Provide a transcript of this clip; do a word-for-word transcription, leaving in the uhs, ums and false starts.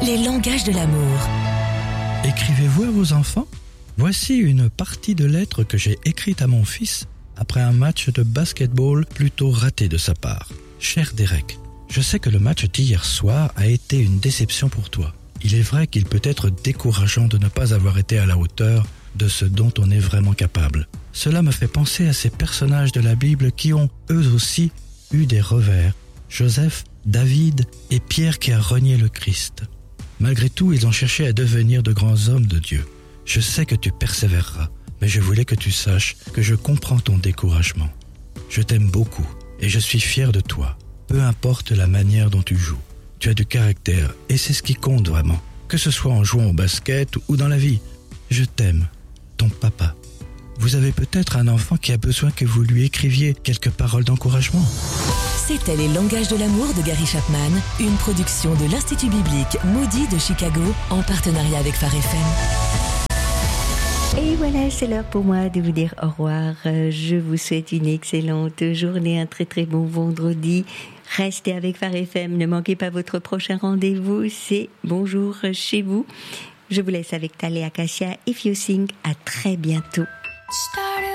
les langages de l'amour. Écrivez-vous à vos enfants ? Voici une partie de lettres que j'ai écrite à mon fils après un match de basketball plutôt raté de sa part. Cher Derek, je sais que le match d'hier soir a été une déception pour toi. Il est vrai qu'il peut être décourageant de ne pas avoir été à la hauteur de ce dont on est vraiment capable. Cela me fait penser à ces personnages de la Bible qui ont, eux aussi, eu des revers. Joseph, David et Pierre qui a renié le Christ. Malgré tout, ils ont cherché à devenir de grands hommes de Dieu. Je sais que tu persévéreras, mais je voulais que tu saches que je comprends ton découragement. Je t'aime beaucoup et je suis fier de toi. Peu importe la manière dont tu joues, tu as du caractère et c'est ce qui compte vraiment. Que ce soit en jouant au basket ou dans la vie, je t'aime, ton papa. Vous avez peut-être un enfant qui a besoin que vous lui écriviez quelques paroles d'encouragement. C'était Les langages de l'amour de Gary Chapman, une production de l'Institut biblique Moody de Chicago en partenariat avec Phare F M. Et voilà, c'est l'heure pour moi de vous dire au revoir. Je vous souhaite une excellente journée, un très très bon vendredi. Restez avec Phare F M, ne manquez pas votre prochain rendez-vous, c'est Bonjour chez vous. Je vous laisse avec Thalia Cassia, If You Sing, à très bientôt. Stop.